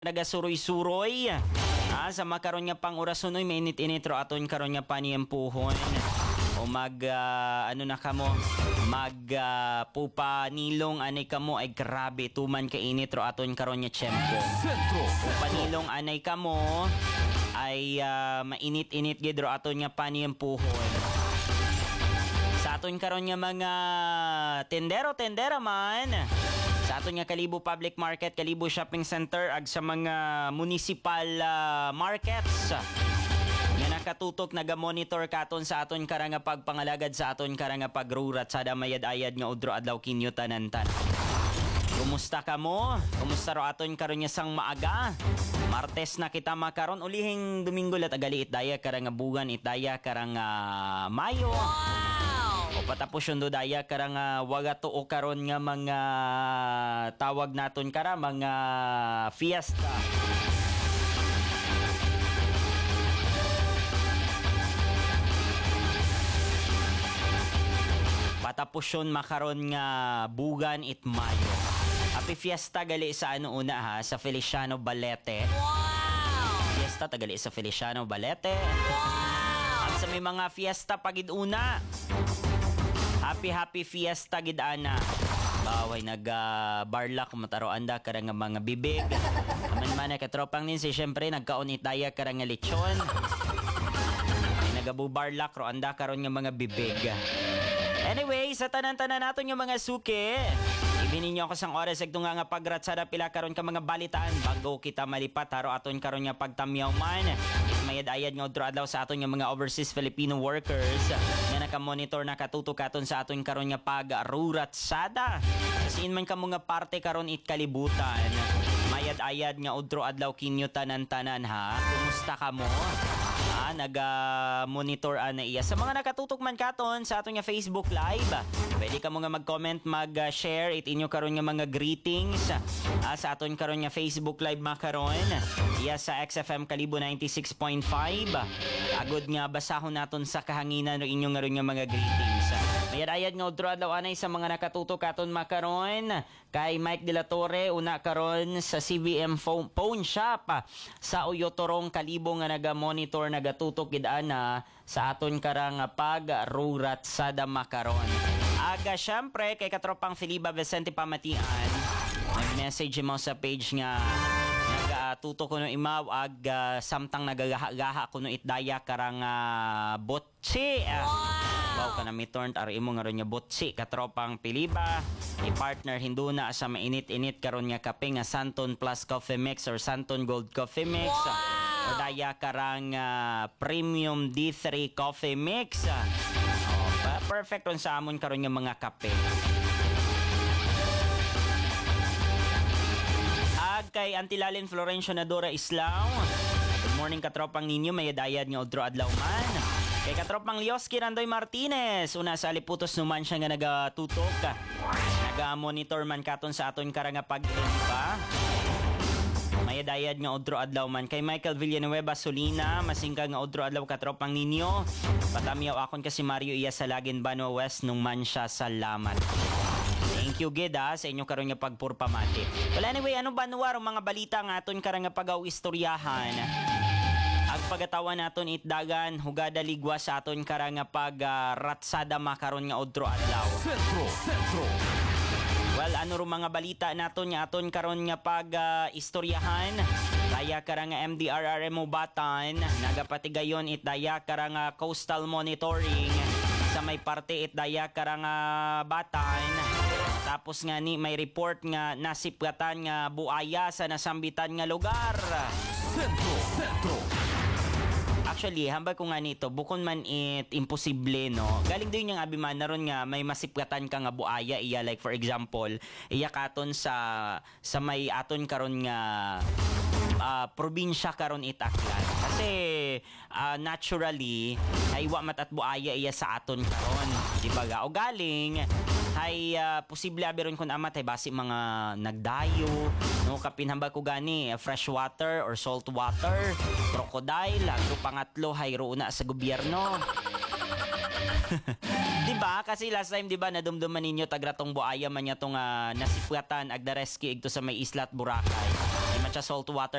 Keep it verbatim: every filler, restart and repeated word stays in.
nagasuroy-suroy. Ah, sa makaron nga pang orasunoy mainit-initro aton karon nga paniyempuhon. O mag uh, ano na kamo mag uh, pupanilong anay kamo ay grabe tuman ka initro aton karon nga tiyempo. Pupanilong anay kamo ay uh, mainit-init gid ro aton nga paniyempuhon. Sa aton karon nga mga tendero-tendera man sa aton nga Kalibo Public Market, Kalibo Shopping Center ag sa mga municipal uh, markets nga nakatutok naga-monitor katon sa aton karanga pagpangalagad sa aton karanga pagrurat sa damayad-ayad nga udro adlaw kinyo tanan-tan. Kumusta ka mo? Kumusta ro aton karon nga sang maaga? Martes na kita makaron ulihing Domingo lat agaliit daya karanga bugan itdaya karanga Mayo. O patapos yung dodaya karang uh, waga to o karon nga mga tawag naton kara mga fiesta. Patapos yun makaron nga bugan it Mayo. Happy fiesta gali sa ano una ha, sa Feliciano Balete. Wow! Fiesta tagali sa Feliciano Balete. Wow! At sa may mga fiesta pagid una. Happy happy fiesta gid ana. Baway nag uh, barlak mataro anda karang nga mga bibig. Aman man ka tropang nin si syempre nagkaon itaya karang nga lechon. Ay nagabu barlak ro anda karon nga mga bibig. Anyway, sa tanan-tanan naton yung mga suki. Ibinin niyo ako sang oras ag nga nga pagratsada pila karon ka mga balitaan bago kita malipat haro aton karon nga pagtamyaw man. Mayad-ayad nga udro adlaw sa aton nga mga overseas Filipino workers nga naka-monitor nakatutok katon sa aton karon nga pagruratsada. Kasi in man kamo nga parte karon it kalibutan. Mayad-ayad nga udro adlaw kinyo tanan-tanan ha. Kumusta ka mo? Ah, naga-monitor ana iya. Sa mga nakatutok man katon sa aton nga Facebook Live, pwede ka mo nga mag-comment, mag-share it inyo karon nga mga greetings ah, sa aton karon nga Facebook Live makaron. Iya sa X F M Kalibo ninety-six point five. Agod nga basahon naton sa kahanginan no inyo nga ron nga mga greetings. Mayad-ayad nga udro adlaw anay sa mga nakatutok katon makaron kay Mike De La Torre una karon sa C V M phone, phone shop sa Uyotorong Kalibo nga naga-monitor nagatutok gid ana sa aton karang pagrurat sa makaron. Aga syempre kay katropang Filiba Vicente Pamatian nag-message mo sa page nga nagatutok ko no imaw ag uh, samtang nagagaha-gaha ko no itdaya karang uh, botse. Uh, wow ka na mitorn ari imo nga ron nga botse katropang Filiba. I-partner hinduna sa mainit-init karon nga kape nga Santon Plus Coffee Mix or Santon Gold Coffee Mix. Wow! O daya karang uh, Premium D three Coffee Mix. Oh, perfect on sa amon karon nga mga kape. Ag kay Antilalin Florencio Nadora Islao. Good morning katropang ninyo, mayadayad nga udro adlaw man. Kay katropang Lioski Randoy Martinez, una sa Aliputos numan siya nga nagatutok. Naga-monitor man katon sa aton karanga pag-impa. Mayadayad nga udro adlaw man. Kay Michael Villanueva Solina, masingka nga udro adlaw katropang ninyo. Patamiyaw akon kasi Mario iya sa Lagin Banwa West nung man siya salamat. Thank you gid ha, sa inyo karon nga pagpurpamati. Well anyway, ano ba nuwar mga balita nga aton karanga pagaw istoryahan? Ang pagatawa naton itdagan hugada ligwa sa aton karanga pag uh, ratsada makaron nga udro adlaw. Sentro, sentro. Well, ano ro mga balita naton nga aton karon nga pag uh, istoryahan? Daya karanga M D R R M O Batan, nagapatigayon itdaya karanga coastal monitoring sa may parte itdaya karanga Batan. Tapos nga ni may report nga nasipgatan nga buaya sa nasambitan nga lugar. Sentro, sentro. Actually, hambal ko nga nito, bukon man it imposible, no? Galing din yung abiman na ron nga may masipgatan ka nga buaya, iya like for example, iya katon sa sa may aton karon nga uh, probinsya karon itaklan. Kasi uh, naturally, ay wa matat buaya iya sa aton karon, di ba ga? O galing hay uh, posible abiron kun amat ay basi mga nagdayo no kapinhambal ko gani uh, fresh water or salt water crocodile agro pangatlo hay roona sa gobyerno. Di ba? Kasi last time, di ba, nadumduman ninyo tagratong buaya man niya tong uh, nasipwatan ag rescue ito sa may Isla at Boracay. Di man siya salt water